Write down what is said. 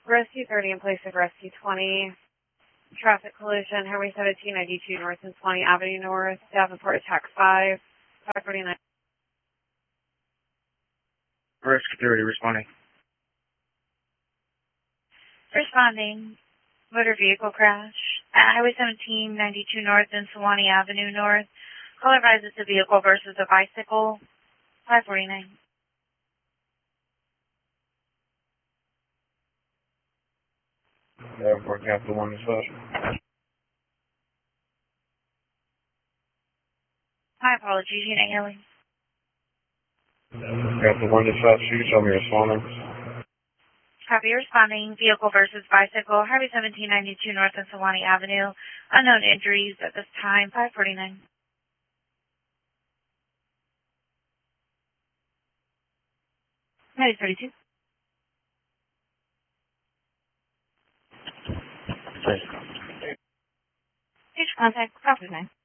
Rescue 30 in place of Rescue 20. Traffic collision, Highway 1792 North and 20 Avenue North, Davenport attack 549. Rescue 30 responding. Responding. Motor vehicle crash at Highway 1792 North and Sewanee Avenue North. Caller advises a vehicle versus a bicycle. 549. Davenport Capital 1 dispatch. My apologies, Unit Hailing. Capital 1 dispatch, you can tell me responding. Copy, responding. Vehicle versus bicycle. Highway 1792 North and Sewanee Avenue. Unknown injuries at this time. 549. Highway 32. Future contact, 549.